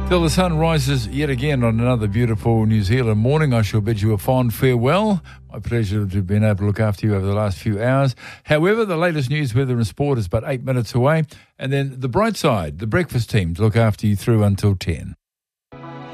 Till the sun rises yet again on another beautiful New Zealand morning, I shall bid you a fond farewell. My pleasure to have been able to look after you over the last few hours. However, the latest news, weather and sport is but 8 minutes away. And then the bright side, the breakfast team, to look after you through until 10.